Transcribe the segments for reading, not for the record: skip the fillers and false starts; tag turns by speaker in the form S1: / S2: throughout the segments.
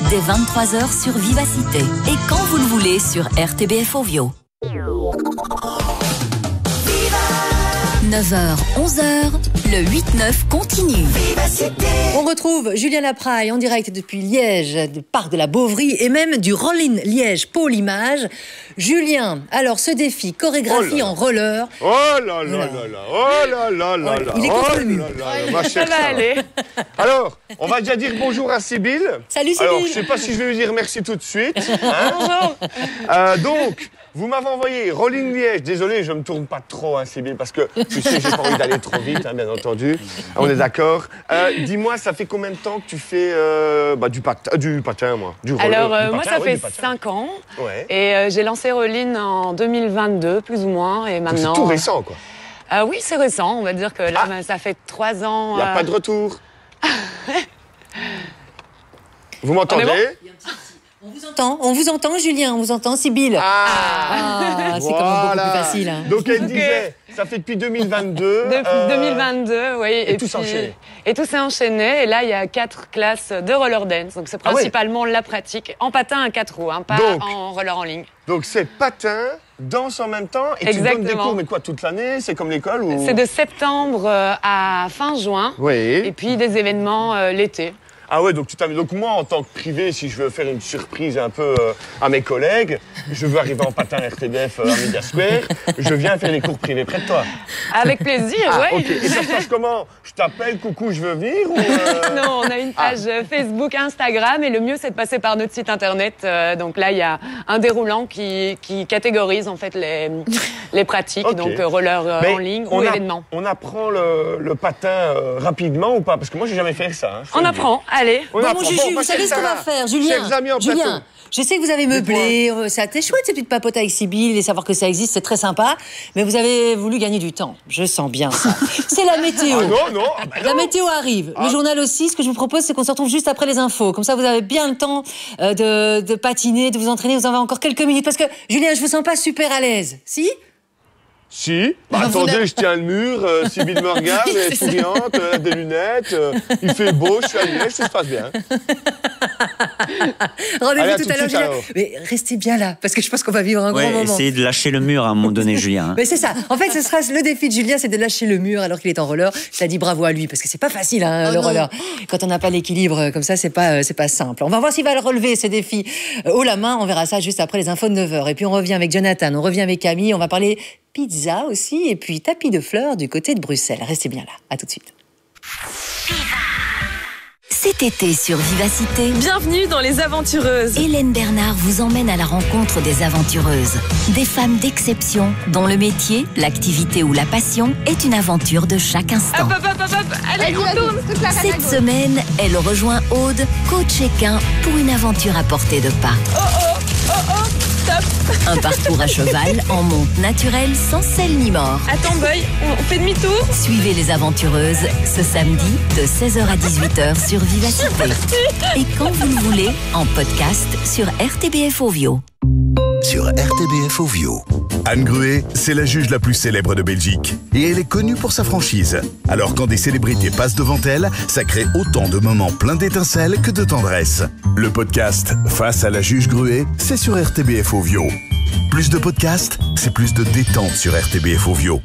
S1: dès 23h sur Vivacité. Et quand vous le voulez sur RTBF Ovio. 9h, 11h, le 8-9 continue.
S2: On retrouve Julien Lapraille en direct depuis Liège, du parc de la Beauvrie et même du Rollin Liège Pôle Image. Julien, alors ce défi, chorégraphie en roller.
S3: Oh là là là là, oh là là là là.
S2: Il est contre le mur.
S3: Ça va aller. Alors, on va déjà dire bonjour à Sybille.
S2: Salut Sybille.
S3: Alors, je ne sais pas si je vais lui dire merci tout de suite. Hein.
S2: Bonjour.
S3: Donc, vous m'avez envoyé Rollin Liège. Désolé, je ne me tourne pas trop, hein, Sybille, parce que tu sais, j'ai pas envie d'aller trop vite, hein, bien entendu. On est d'accord. Dis-moi, ça fait combien de temps que tu fais du patin, moi, du roller?
S4: Alors,
S3: du
S4: moi,
S3: patin,
S4: ça
S3: ouais,
S4: fait 5 ans.
S3: Ouais.
S4: Et j'ai lancé Rollin en 2022, plus ou moins. Et maintenant.
S3: C'est tout récent, quoi.
S4: Oui, c'est récent. On va dire que là, ça fait 3 ans.
S3: Il n'y a pas de retour. Vous m'entendez?
S2: On vous entend, Julien, on vous entend, Sybille. C'est quand même beaucoup plus facile. Hein.
S3: Donc elle disait, ça fait depuis 2022.
S4: Depuis 2022, oui.
S3: Et tout s'est enchaîné.
S4: Et tout s'est enchaîné. Et là, il y a 4 classes de roller dance. Donc c'est principalement la pratique en patin à 4 roues, hein, pas en roller en ligne.
S3: Donc c'est patin, danse en même temps. Et tu donnes des cours, mais quoi, toute l'année? C'est comme l'école ou...
S4: C'est de septembre à fin juin.
S3: Oui.
S4: Et puis des événements l'été.
S3: Ah ouais, donc tu t'amuses. Donc moi, en tant que privé, si je veux faire une surprise un peu à mes collègues, je veux arriver en patin RTBF à Media Square, je viens faire les cours privés près de toi.
S4: Avec plaisir, ouais.
S3: Okay. Et ça se passe comment? Je t'appelle, coucou, je veux venir ou
S4: Non, on a une page Facebook, Instagram, et le mieux, c'est de passer par notre site internet. Donc là, il y a un déroulant qui catégorise en fait les pratiques, donc roller en ligne ou événements.
S3: On apprend le patin rapidement ou pas? Parce que moi, j'ai jamais fait ça. Hein,
S4: on apprend. Allez.
S2: Bon, Juju, vous savez ce qu'on va faire, Julien?
S3: Chers amis en plateau.
S2: Julien, je sais que vous avez meublé, ça a été chouette ces petites papotes avec Sybille, et savoir que ça existe, c'est très sympa, mais vous avez voulu gagner du temps. Je sens bien ça. C'est la météo.
S3: Non.
S2: La météo arrive. Le journal aussi, ce que je vous propose, c'est qu'on se retrouve juste après les infos. Comme ça, vous avez bien le temps de patiner, de vous entraîner. Vous en avez encore quelques minutes. Parce que, Julien, je vous sens pas super à l'aise. Si?
S3: Si. Attendez, je tiens le mur, Sybille me regarde, elle est souriante, elle a des lunettes, il fait beau, je suis à Liège, tout se passe bien.
S2: Rendez-vous tout à l'heure, Julien. Mais restez bien là, parce que je pense qu'on va vivre un grand moment.
S5: Essayez de lâcher le mur à un moment donné, Julien.
S2: Mais c'est ça. En fait, ce sera le défi de Julien, c'est de lâcher le mur alors qu'il est en roller. Ça dit bravo à lui, parce que c'est pas facile, le roller. Quand on n'a pas l'équilibre comme ça, c'est pas simple. On va voir s'il va le relever, ces défis. Haut la main, on verra ça juste après les infos de 9h. Et puis on revient avec Jonathan, on revient avec Camille, on va parler pizza aussi, et puis tapis de fleurs du côté de Bruxelles. Restez bien là, à tout de suite.
S1: Cet été sur Vivacité,
S6: bienvenue dans Les Aventureuses.
S1: Hélène Bernard vous emmène à la rencontre des aventureuses. Des femmes d'exception, dont le métier, l'activité ou la passion est une aventure de chaque instant.
S6: Allez, on tourne.
S1: Cette semaine, elle rejoint Aude, coach équin, pour une aventure à portée de pas.
S6: Stop.
S1: Un parcours à cheval en monte naturelle sans selle ni mort.
S6: Attends, boy, on fait demi-tour.
S1: Suivez les aventureuses ce samedi de 16h à 18h sur Vivacité. Et quand vous le voulez, en podcast sur RTBF Ovio.
S7: Sur RTBF Ovio. Anne Gruet, c'est la juge la plus célèbre de Belgique. Et elle est connue pour sa franchise. Alors quand des célébrités passent devant elle, ça crée autant de moments pleins d'étincelles que de tendresse. Le podcast Face à la juge Gruet, c'est sur RTBF Ovio. Plus de podcasts, c'est plus de détente sur RTBF Ovio.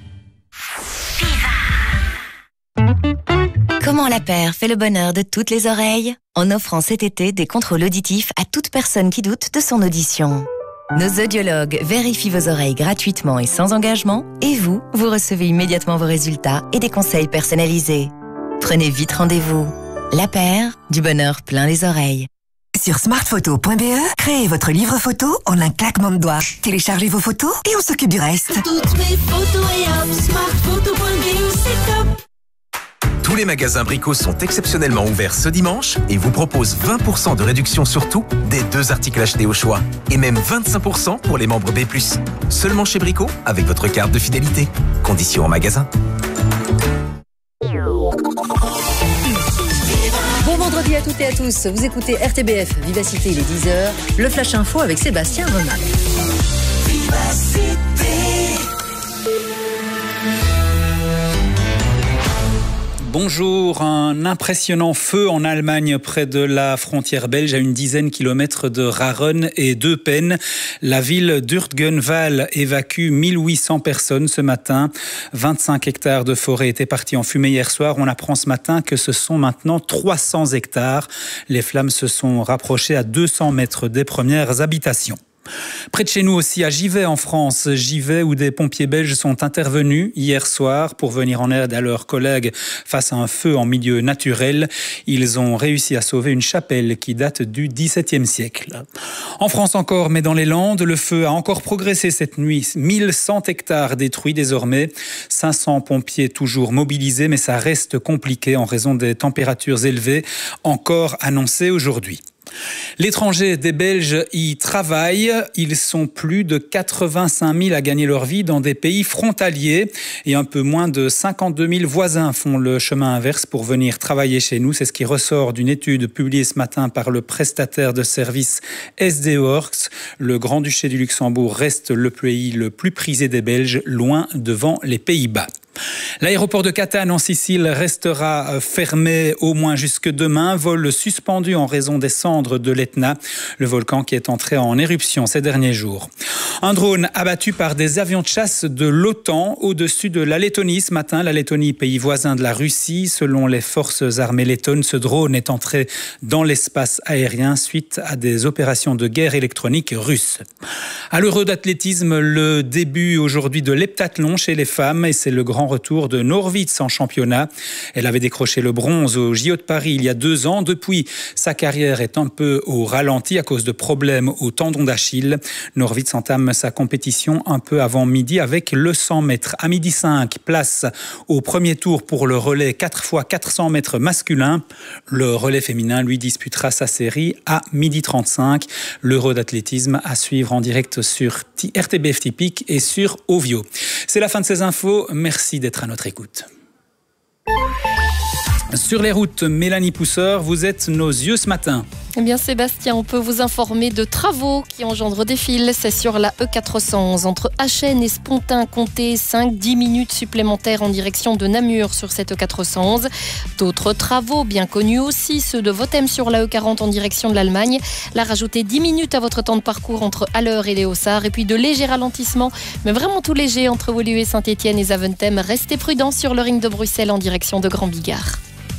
S1: Comment la paire fait le bonheur de toutes les oreilles? En offrant cet été des contrôles auditifs à toute personne qui doute de son audition. Nos audiologues vérifient vos oreilles gratuitement et sans engagement, et vous recevez immédiatement vos résultats et des conseils personnalisés. Prenez vite rendez-vous. La paire, du bonheur plein les oreilles.
S8: Sur smartphoto.be, créez votre livre photo en un claquement de doigts. Téléchargez vos photos et on s'occupe du reste.
S9: Toutes mes photos et hop, smartphoto.be, c'est top.
S10: Tous les magasins Brico sont exceptionnellement ouverts ce dimanche et vous proposent 20% de réduction sur tout, des 2 articles achetés au choix. Et même 25% pour les membres B+. Seulement chez Brico, avec votre carte de fidélité. Conditions en magasin.
S2: Bon vendredi à toutes et à tous. Vous écoutez RTBF Vivacité, il est 10h. Le Flash Info avec Sébastien Renard.
S11: Bonjour, un impressionnant feu en Allemagne près de la frontière belge à une dizaine de kilomètres de Raren et d'Eupen. La ville d'Urtgenval évacue 1800 personnes ce matin. 25 hectares de forêt étaient partis en fumée hier soir. On apprend ce matin que ce sont maintenant 300 hectares. Les flammes se sont rapprochées à 200 mètres des premières habitations. Près de chez nous aussi, à Givet en France, Givet où des pompiers belges sont intervenus hier soir pour venir en aide à leurs collègues face à un feu en milieu naturel. Ils ont réussi à sauver une chapelle qui date du XVIIe siècle. En France encore, mais dans les Landes, le feu a encore progressé cette nuit. 1100 hectares détruits désormais, 500 pompiers toujours mobilisés, mais ça reste compliqué en raison des températures élevées encore annoncées aujourd'hui. L'étranger des Belges y travaillent. Ils sont plus de 85 000 à gagner leur vie dans des pays frontaliers et un peu moins de 52 000 voisins font le chemin inverse pour venir travailler chez nous. C'est ce qui ressort d'une étude publiée ce matin par le prestataire de services SD Works. Le Grand-Duché du Luxembourg reste le pays le plus prisé des Belges, loin devant les Pays-Bas. L'aéroport de Catane en Sicile restera fermé au moins jusque demain. Vol suspendu en raison des cendres de l'Etna, le volcan qui est entré en éruption ces derniers jours. Un drone abattu par des avions de chasse de l'OTAN au-dessus de la Lettonie ce matin. La Lettonie, pays voisin de la Russie. Selon les forces armées lettonnes, ce drone est entré dans l'espace aérien suite à des opérations de guerre électronique russes. À l'Euro d'athlétisme, le début aujourd'hui de l'heptathlon chez les femmes et c'est le grand retour de Norwitz en championnat. Elle avait décroché le bronze au JO de Paris il y a 2 ans. Depuis, sa carrière est un peu au ralenti à cause de problèmes au tendon d'Achille. Norwitz entame sa compétition un peu avant midi avec le 100 mètres. À midi 5, place au premier tour pour le relais 4x400 mètres masculin. Le relais féminin, lui, disputera sa série à midi 35. L'Euro d'athlétisme à suivre en direct sur RTBF Typique et sur Ovio. C'est la fin de ces infos. Merci d'être à notre écoute. Sur les routes, Mélanie Pousseur, vous êtes nos yeux ce matin.
S12: Eh bien Sébastien, on peut vous informer de travaux qui engendrent des files. C'est sur la E411 entre Achen et Spontin. Comptez 5-10 minutes supplémentaires en direction de Namur sur cette E411. D'autres travaux bien connus aussi, ceux de Votem sur la E40 en direction de l'Allemagne. Là, rajoutez 10 minutes à votre temps de parcours entre Haller et les Haussards. Et puis de légers ralentissements, mais vraiment tout léger entre Woluwe et Saint-Étienne et Zaventem. Restez prudents sur le ring de Bruxelles en direction de Grand Bigard.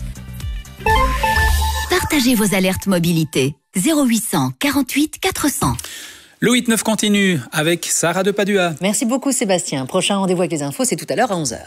S1: Partagez vos alertes mobilité. 0800 48 400.
S11: Le 8-9 continue avec Sarah de Padua.
S2: Merci beaucoup Sébastien. Prochain rendez-vous avec les infos, c'est tout à l'heure à 11h.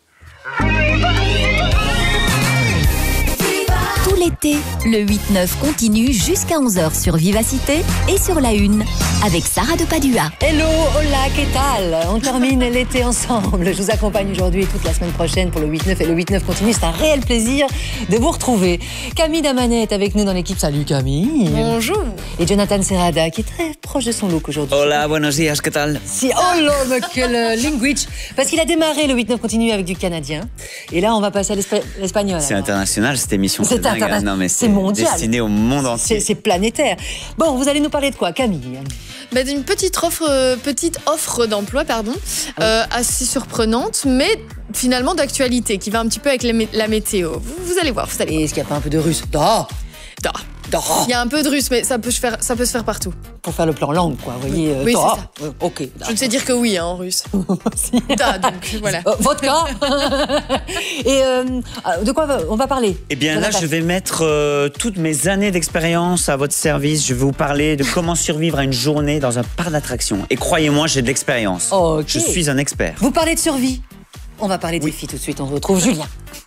S1: Tout l'été, le 8-9 continue jusqu'à 11h sur Vivacité et sur la Une avec Sarah de Padua.
S2: Hello, hola, qu'est-ce tal? On termine l'été ensemble. Je vous accompagne aujourd'hui et toute la semaine prochaine pour le 8-9 et le 8-9 continue. C'est un réel plaisir de vous retrouver. Camille Damanet est avec nous dans l'équipe. Salut Camille.
S6: Bonjour.
S2: Et Jonathan Serrada qui est très proche de son look aujourd'hui.
S5: Hola, buenos días, ¿qué tal?
S2: Oh là, mais quel language. Parce qu'il a démarré le 8-9 continue avec du canadien. Et là, on va passer à l'espagnol.
S5: C'est international cette émission.
S2: C'est international.
S5: Non, mais
S2: c'est mondial.
S5: Destiné au monde entier.
S2: C'est planétaire. Bon, vous allez nous parler de quoi, Camille?
S6: D'une petite offre d'emploi, assez surprenante, mais finalement d'actualité, qui va un petit peu avec la météo. Vous allez voir, vous allez voir.
S2: Et est-ce qu'il n'y a pas un peu de russe?
S6: Il y a un peu de russe, mais ça peut se faire partout.
S2: Pour faire le plan langue, quoi, vous voyez.
S6: Oui, c'est ça.
S2: Ok.
S6: Je ne sais dire que oui, en russe. Donc voilà.
S2: Vodka. Et de quoi on va parler?
S5: Eh bien là, je vais mettre toutes mes années d'expérience à votre service. Je vais vous parler de comment survivre à une journée dans un parc d'attractions. Et croyez-moi, j'ai de l'expérience.
S2: Okay.
S5: Je suis un expert.
S2: Vous parlez de survie. On va parler des filles tout de suite. On retrouve Julien.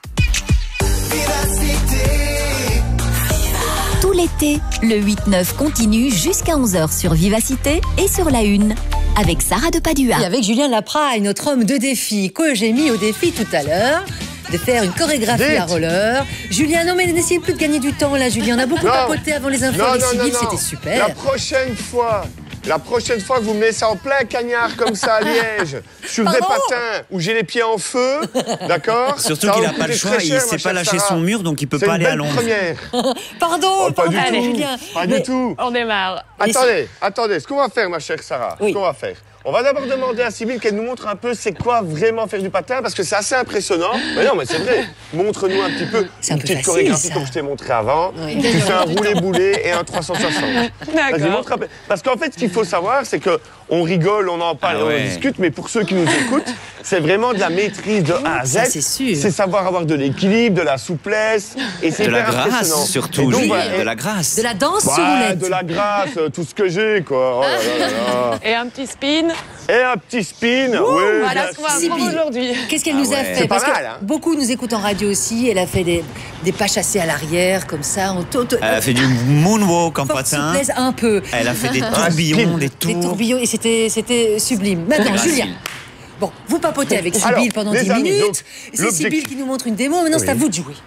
S1: Tout l'été, le 8-9 continue jusqu'à 11h sur Vivacité et sur la Une avec Sarah de Padua.
S2: Et avec Julien Lapraille, notre homme de défi, que j'ai mis au défi tout à l'heure de faire une chorégraphie à roller. Julien, non mais n'essayez plus de gagner du temps là, Julien. On a beaucoup papoté avant les infos des civils, c'était super.
S3: La prochaine fois que vous me laissez en plein cagnard comme ça à Liège, sur des patins où j'ai les pieds en feu, d'accord?
S5: Surtout qu'il n'a pas le choix, il ne sait pas lâcher son mur, donc il ne peut pas aller à Londres.
S2: Pardon,
S3: pas du tout,
S2: Julien.
S3: Pas du tout.
S4: On démarre.
S3: Attendez, ce qu'on va faire, ma chère Sarah, ce qu'on va faire, on va d'abord demander à Sybille qu'elle nous montre un peu c'est quoi vraiment faire du patin, parce que c'est assez impressionnant. Mais non, mais c'est vrai. Montre-nous un petit peu
S2: C'est un
S3: une
S2: peu
S3: petite
S2: facile,
S3: chorégraphie
S2: ça.
S3: comme je t'ai montré avant.
S2: Oui.
S3: Tu fais un roulé-boulé et un 360. Vas-y,
S4: D'accord.
S3: montre un peu. Parce qu'en fait, ce qu'il faut savoir, c'est que on rigole, on en parle,
S5: Ah ouais.
S3: on discute, mais pour ceux qui nous écoutent, c'est vraiment de la maîtrise de A à Z.
S2: Ça, c'est sûr.
S3: C'est savoir avoir de l'équilibre, de la souplesse, et c'est
S5: De la
S3: hyper impressionnant.
S5: grâce, surtout,
S3: Et donc,
S5: Julien,
S3: voilà,
S5: de la grâce.
S2: De la danse sur
S3: ouais,
S2: roulette.
S3: de la grâce, tout ce que j'ai, quoi. Oh là là là là.
S4: Et un petit spin.
S3: Et un petit spin. Oui,
S4: Voilà
S3: bien
S4: ce qu'on va
S3: sûr.
S4: apprendre aujourd'hui.
S2: Qu'est-ce qu'elle nous a
S5: ouais.
S2: fait?
S3: C'est pas
S2: Parce que
S3: mal, hein.
S2: beaucoup nous écoutent en radio aussi. Elle a fait des pas chassés à l'arrière, comme ça.
S5: Elle a fait du moonwalk en
S2: Forte
S5: patin.
S2: souplesse, un peu.
S5: Elle a fait des
S3: spin.
S5: tourbillons, des
S2: Des
S5: tours.
S2: tourbillons, et c'était sublime. Maintenant,
S5: Gracile.
S2: Julien. Bon, vous papotez avec
S3: Alors,
S2: Sybille pendant
S3: les
S2: 10
S3: amis,
S2: minutes.
S3: donc,
S2: C'est
S3: l'objectif-
S2: Sybille qui nous montre une démo. Maintenant, c'est à vous de jouer.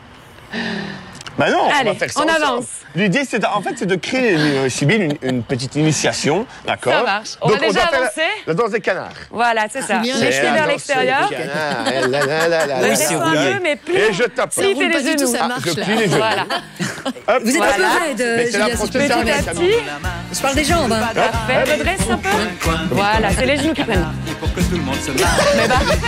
S3: Bah non,
S4: Allez,
S3: on va faire ça
S4: on
S3: ensemble.
S4: avance.
S3: L'idée, c'est de créer, Sybille, une petite initiation, d'accord?
S4: Ça marche. On va
S3: Donc,
S4: déjà
S3: doit faire
S4: avancer.
S3: la danse des canards.
S4: Voilà, c'est ça.
S6: Julien,
S3: C'est
S4: Les pieds
S3: la
S4: vers
S3: danse
S4: l'extérieur.
S3: des canards. Eh là là là là
S5: Oui,
S3: là
S5: c'est
S3: là.
S4: Descends un peu, mais plie.
S3: Et je tape.
S6: Ça
S4: Plie
S6: roule pas
S4: les
S6: du tout,
S4: genoux.
S6: ça marche
S3: Je
S6: là.
S3: plie les genoux.
S4: Voilà.
S3: Hop,
S2: Vous êtes
S4: Voilà.
S2: un peu raide,
S3: Mais c'est la
S2: Julien, si je peux
S3: prochaine
S2: me
S4: Petit à
S2: permettre.
S4: petit.
S2: Je parle des jambes. Hein.
S4: Parfait. Redresse un peu. Voilà, c'est les genoux qui prennent. Mais parfait.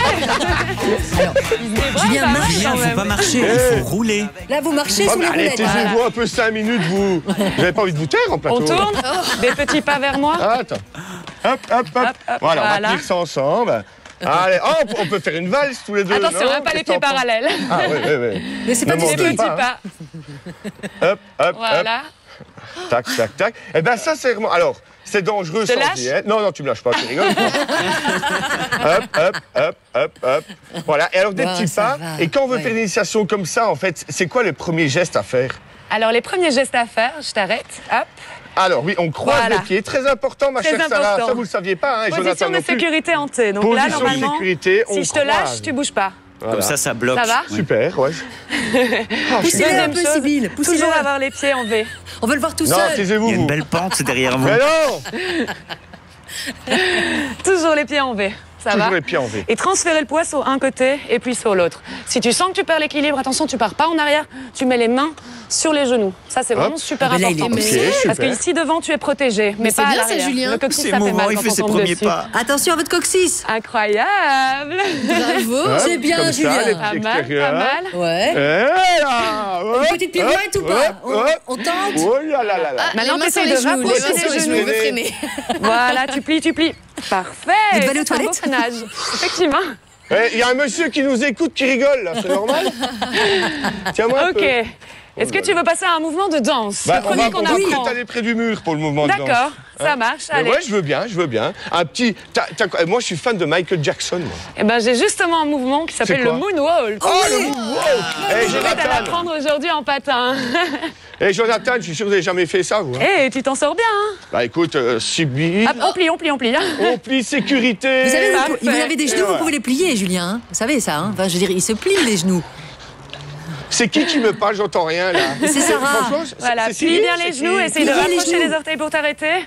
S2: Julien, marche.
S5: Julien, faut pas marcher, il faut rouler.
S2: Là, vous marchez
S3: Oh,
S2: sur
S3: mais
S2: les
S3: allez,
S2: roulettes.
S3: taisez-vous un peu 5 minutes, vous. J'avais pas envie de vous taire en plateau.
S4: On tourne. Des petits pas vers moi.
S3: Ah, attends. Hop, hop, hop.
S4: hop,
S3: Voilà, on va
S4: voilà.
S3: tenir ça ensemble. Allez, oh, on peut faire une valse tous les deux.
S4: Attention,
S3: non?
S4: hein, pas les
S3: Qu'est-ce que
S4: pieds
S3: t'en penses?
S4: parallèles.
S3: Ah, oui, oui, oui.
S2: Mais c'est pas
S3: Ne
S2: du
S3: m'en
S4: Des
S3: donne
S2: ski.
S4: petits
S3: pas, hein.
S4: pas.
S3: Hop, hop, hop.
S4: Voilà.
S3: Tac, tac, tac. Eh ben ça, c'est vraiment... Alors, c'est dangereux
S4: Je te
S3: sans
S4: lâche
S3: dire. Non, non, tu me lâches pas, tu rigoles. Hop, hop, hop, hop, hop. Voilà, et alors des
S2: Bon,
S3: petits
S2: ça
S3: pas.
S2: va.
S3: Et quand on veut
S2: Ouais.
S3: faire une initiation comme ça, en fait, c'est quoi les premiers gestes à faire?
S4: Alors, les premiers gestes à faire, je t'arrête. Hop.
S3: Alors oui, on croise
S4: Voilà.
S3: les pieds. Très important, ma
S4: Très
S3: chère Sarah.
S4: important.
S3: Ça, vous le saviez pas, hein, et Jonathan
S4: Position de
S3: non plus.
S4: sécurité en T. Donc là,
S3: Position de
S4: normalement,
S3: sécurité, on
S4: si je te
S3: croise.
S4: lâche, tu bouges pas.
S3: Voilà.
S5: Comme ça bloque.
S4: Ça va
S5: Oui.
S3: Super, ouais.
S2: Poussez-le un
S4: Deuxième
S2: peu,
S4: chose,
S2: Sybille. Poussez-le.
S4: toujours avoir les pieds en V.
S2: On veut le voir tout
S3: Non,
S2: seul.
S3: taisez-vous,
S5: Il y a
S3: vous.
S5: une belle pente derrière vous.
S3: Mais non.
S4: Toujours les pieds en V. Ça
S3: Toujours
S4: va
S3: les pieds en V.
S4: Et transférer le poids sur un côté et puis sur l'autre. Si tu sens que tu perds l'équilibre, attention, tu pars pas en arrière, tu mets les mains sur les genoux. Ça, c'est vraiment
S3: Hop.
S4: super
S2: Ah, mais là, il est
S4: important.
S2: poussé.
S3: Ok,
S4: Parce que
S3: super.
S4: ici devant, tu es protégé, mais
S6: c'est
S4: pas à
S6: bien, ça,
S4: l'arrière.
S6: Julien.
S4: Le coccyx,
S5: C'est
S4: ça fait
S5: mouvant,
S4: mal
S5: il
S4: quand
S5: fait
S4: on
S5: ses
S4: tombe
S5: premiers
S4: dessus.
S5: pas.
S2: Attention à votre coccyx.
S4: Incroyable.
S6: Bravo.
S3: Hop,
S2: C'est bien,
S3: comme ça,
S2: Julien.
S3: les
S4: Pas
S3: pieds
S4: mal, pas
S3: extérieurs.
S4: mal.
S2: Ouais.
S3: Et là, hop,
S2: Une petite pirouette
S3: hop,
S2: ou pas
S3: hop, hop.
S2: On tente.
S3: Oh là là là là.
S4: Maintenant,
S6: les mains sur
S4: t'essayes
S6: les
S4: de
S6: genoux, les
S4: rapprocher
S6: mains sur
S4: les
S6: les
S4: genoux.
S6: genoux, vous freinez.
S4: Voilà, tu plies, tu plies. Parfait.
S2: Vous devez aller aux
S4: Ça, c'est un beau
S2: toilettes
S4: freinage. Effectivement.
S3: Il y a un monsieur qui nous écoute qui rigole, là, c'est normal? Tiens-moi un
S4: Ok.
S3: peu.
S4: Est-ce que tu veux passer à un mouvement de danse
S3: Bah,
S4: Le premier qu'on
S3: on va
S4: apprend.
S3: peut-être aller près du mur pour le mouvement de danse.
S4: D'accord, ça marche.
S3: Mais
S4: Allez.
S3: ouais, je veux bien, je veux bien. Un petit... Moi, je suis fan de Michael Jackson, moi.
S4: Eh ben, j'ai justement un mouvement qui s'appelle
S3: C'est
S4: le
S3: quoi
S4: moonwalk.
S3: Oh, le moonwalk. Hey,
S4: Je vais te
S3: Jonathan.
S4: l'apprendre aujourd'hui en patin.
S3: Hey, Jonathan, je suis sûr que vous n'avez jamais fait ça, vous. Hein?
S4: Eh, tu t'en sors bien. Hein.
S3: Bah, écoute, Sybille,
S4: Hop, on plie, on plie, on plie. hein.
S3: on plie sécurité.
S2: Vous savez,
S4: Parfait.
S2: vous avez des genoux,
S3: Et
S2: vous
S3: voilà.
S2: pouvez les plier, Julien. Hein. Vous savez ça, hein. Enfin, je veux dire, ils se plient les genoux.
S3: C'est qui me parle? J'entends rien, là.
S2: C'est Sarah.
S3: Franchement,
S4: Voilà,
S3: c'est
S4: plie
S3: Sybille,
S4: bien
S3: c'est
S4: les
S3: qui
S4: genoux, essaye de
S2: Pliez les
S4: rapprocher
S2: genoux.
S4: les orteils pour t'arrêter.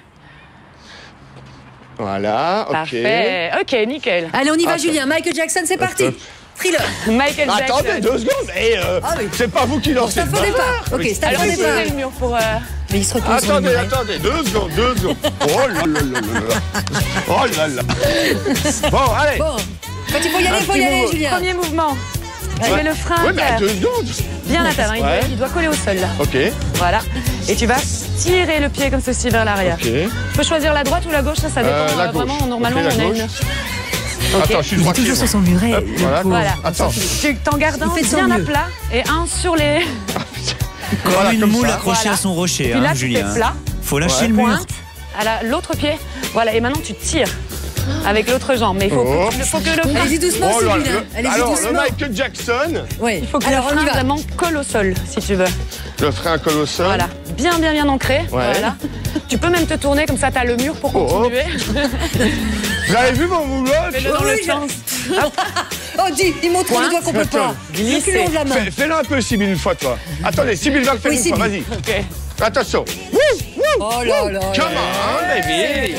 S3: Voilà, ok.
S4: Parfait. Ok, nickel.
S2: Allez, on y va,
S3: Attends.
S2: Julien. Michael Jackson, c'est parti.
S3: Attends.
S2: Thriller.
S4: Michael Jackson.
S3: Attendez 2 secondes.
S2: Ah oui.
S3: C'est pas vous qui lancez
S2: Stop
S3: le
S2: au
S3: ballon.
S2: départ. Ok, stop
S4: Alors,
S2: au
S4: on
S2: départ.
S4: le mur pour...
S2: Mais il se repose sur
S3: Attendez,
S2: le muret.
S3: attendez, 2 secondes, 2 secondes. Oh là là là là là. Oh là là. Bon, allez.
S2: Bon, quand il faut y aller, il faut y
S3: petit
S2: aller,
S3: mouvement.
S2: Julien.
S4: Premier mouvement. Tu mets le frein
S3: Ouais,
S4: à
S3: mais à
S4: terre.
S3: 2 secondes.
S4: Bien à terre, hein,
S3: Ouais.
S4: il doit coller au sol. Là.
S3: Ok,
S4: Voilà. Et tu vas tirer le pied comme ceci vers l'arrière.
S3: ok.
S4: Tu peux choisir la droite ou la gauche, ça dépend.
S3: La gauche.
S4: Vraiment, normalement,
S3: Ok, la
S4: on a
S3: gauche.
S4: une.
S3: Attends, je suis
S2: Il est
S3: droitier.
S2: toujours
S3: moi.
S2: sur son muret.
S3: Hop,
S2: le
S3: voilà.
S2: pauvre.
S4: Voilà.
S3: Attends.
S4: Tu t'en gardes un
S2: Il fait de son
S4: bien à
S2: mieux.
S4: plat et un sur les.
S5: Comme
S3: Voilà,
S5: une
S3: comme
S5: moule
S3: ça.
S5: accrochée
S4: Voilà.
S5: à son rocher,
S4: Puis là,
S5: hein,
S4: tu
S5: Julien.
S4: fais plat,
S5: Faut lâcher
S3: Ouais.
S5: le mur.
S4: pointe, l'autre pied. Voilà, et maintenant tu tires avec l'autre jambe. Mais il faut,
S3: Oh.
S4: faut que le frein,
S2: Allez-y doucement,
S3: Oh là
S2: Sybille.
S3: là.
S2: hein. Allez-y
S3: Alors, le
S2: doucement.
S3: Michael Jackson,
S2: Oui.
S4: il faut que
S2: Alors,
S4: le
S2: on y
S4: frein
S2: va.
S4: vraiment colle au sol, si tu veux.
S3: le frein colle au sol.
S4: Voilà, bien, bien, bien ancré. Voilà. Tu peux même te tourner comme ça, t'as le mur pour
S3: Oh.
S4: continuer.
S3: Vous avez vu mon mouvement?
S4: Fais-le dans
S2: Oui,
S4: le
S2: je-
S4: sens.
S2: Oh, dis, il montre le
S4: Pointe.
S2: doigt qu'on peut pas. Le plus long de la main.
S3: Fais-le un peu, Sybille, une fois, toi. Attendez, Sybille va le faire
S2: Oui,
S3: une fois,
S2: Sybille.
S3: vas-y.
S4: Ok.
S3: Attention. Wouh, wouh,
S2: Oh là là.
S3: Come on, baby.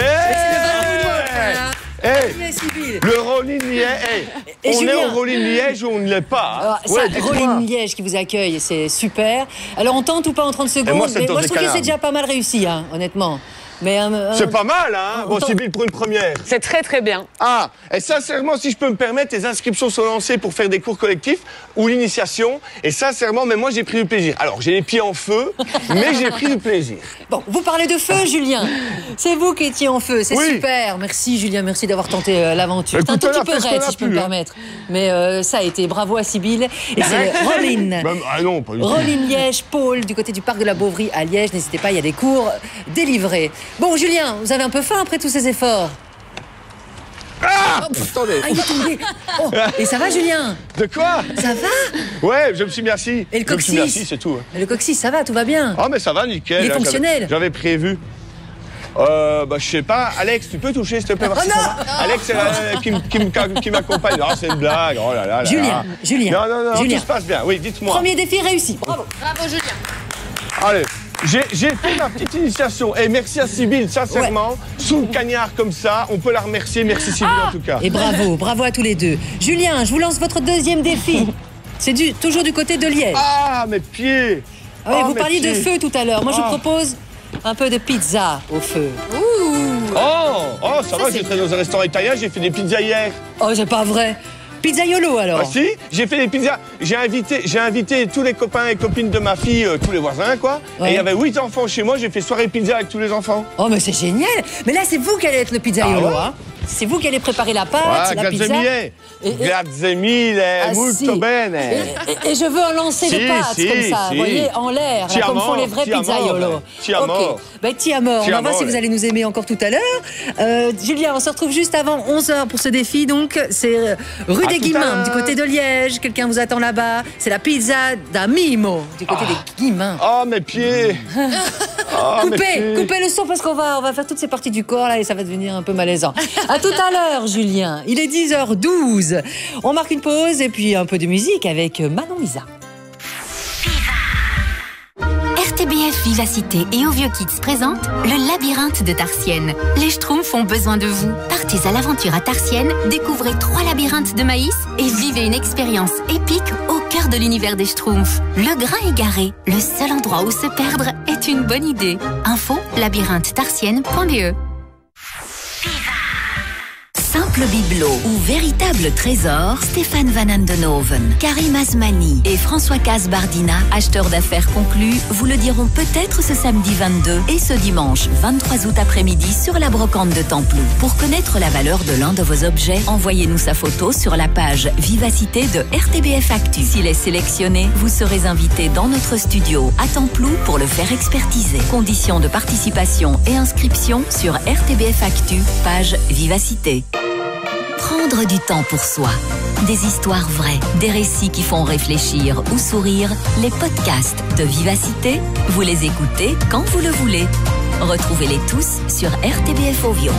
S3: Yeah. Hey,
S2: Mais Sybille.
S3: le Rolling Liège. Hey,
S2: Et
S3: on
S2: Julien.
S3: est au Rolling Liège ou on ne l'est pas?
S2: Ah,
S3: Ouais,
S2: c'est
S3: dites-moi.
S2: Rolling Liège qui vous accueille, c'est super. Alors on tente ou pas en 30 secondes?
S3: moi, c'est
S2: mais
S3: dans
S2: moi
S3: des
S2: je trouve que
S3: canards.
S2: c'est déjà pas mal réussi, hein, honnêtement. Mais
S3: c'est pas mal, hein? Bon, Sybille, pour une première.
S4: C'est très très bien.
S3: Ah, et sincèrement, si je peux me permettre, les inscriptions sont lancées pour faire des cours collectifs ou l'initiation. Et sincèrement, mais moi, j'ai pris du plaisir. Alors, j'ai les pieds en feu, mais j'ai pris du plaisir.
S2: Bon, vous parlez de feu, Julien. C'est vous qui étiez en feu, c'est super. Merci, Julien, merci d'avoir tenté l'aventure. C'est un tout petit peu raide, si je peux me permettre. Mais ça a été, bravo à Sybille. Et c'est Roline.
S3: Ah non, pas du tout.
S2: Roline Liège, Pôle, du côté du parc de la Beauvrie à Liège. N'hésitez pas, il y a des cours délivrés. Bon, Julien, vous avez un peu faim après tous ces efforts?
S3: Ah, attendez.
S2: Ah, il est tombé. Oh, et ça va, Julien?
S3: De quoi?
S2: Ça va?
S3: Ouais, je me suis mis assis.
S2: Et le coccyx?
S3: Je me suis mis assis, c'est tout.
S2: Le coccyx, ça va, tout va bien?
S3: Ah, mais ça va, nickel.
S2: Il est fonctionnel?
S3: J'avais prévu. Je sais pas. Alex, tu peux toucher, s'il te plaît? Alex, qui m'accompagne. Ah, c'est une blague. Oh là là.
S2: Julien.
S3: Non,
S2: Julien.
S3: tout se passe bien. Oui, dites-moi.
S2: Premier défi réussi. Bravo.
S6: Bravo, Julien.
S3: Allez. J'ai fait ma petite initiation. Et merci à Sybille, sincèrement. Sous le cagnard comme ça, on peut la remercier. Merci Sybille en tout cas.
S2: Et bravo à tous les deux. Julien, je vous lance votre deuxième défi. C'est toujours du côté de Liège.
S3: Ah, mes pieds.
S2: Ah oui, vous parliez de feu tout à l'heure. Moi, je propose un peu de pizza au feu.
S3: Oh, ça va, j'étais dans un restaurant italien, j'ai fait des pizzas hier.
S2: Oh, c'est pas vrai. Pizzaiolo alors.
S3: Ah si, j'ai fait des pizzas. J'ai invité tous les copains et copines de ma fille, tous les voisins quoi. Ouais. Et il y avait 8 enfants chez moi, j'ai fait soirée pizza avec tous les enfants.
S2: Oh mais c'est génial. Mais là c'est vous qui allez être le pizzaiolo, hein. C'est vous qui allez préparer la pâte, la pizza.
S3: Grazie mille, molto bene.
S2: Et je veux un lancer de pâtes comme ça, vous voyez, en l'air, comme font les vrais pizzaiolos.
S3: Ok,
S2: ben ti-amore, on va voir si vous allez nous aimer encore tout à l'heure. Julien, on se retrouve juste avant 11h pour ce défi, donc c'est rue des Guillemins, du côté de Liège. Quelqu'un vous attend là-bas. C'est la pizza d'Amimo, du côté des Guillemins.
S3: Oh, mes pieds.
S2: Coupez le son parce qu'on va faire toutes ces parties du corps là et ça va devenir un peu malaisant. À tout à l'heure, Julien. Il est 10h12. On marque une pause et puis un peu de musique avec Manon Lisa.
S13: RTBF Vivacité et Ovio Kids présente le labyrinthe de Tarsienne. Les Schtroumpfs ont besoin de vous. Partez à l'aventure à Tarsienne, découvrez 3 labyrinthes de maïs et vivez une expérience épique au cœur de l'univers des Schtroumpfs. Le grain égaré, le seul endroit où se perdre est une bonne idée. Info labyrinthe-tarsienne.be. Simple bibelot ou véritable trésor, Stéphane Van Andenoven, Karim Asmani et François Casbardina, acheteurs d'affaires conclus, vous le diront peut-être ce samedi 22 et ce dimanche 23 août après-midi sur la brocante de Templou. Pour connaître la valeur de l'un de vos objets, envoyez-nous sa photo sur la page Vivacité de RTBF Actu. S'il est sélectionné, vous serez invité dans notre studio à Templou pour le faire expertiser. Conditions de participation et inscription sur RTBF Actu, page Vivacité. Prendre du temps pour soi. Des histoires vraies, des récits qui font réfléchir ou sourire. Les podcasts de Vivacité, vous les écoutez quand vous le voulez. Retrouvez-les tous sur RTBF Ovio.